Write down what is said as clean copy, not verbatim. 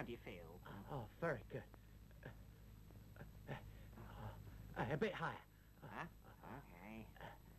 do you feel? Oh, very good. A bit higher. Huh? Okay.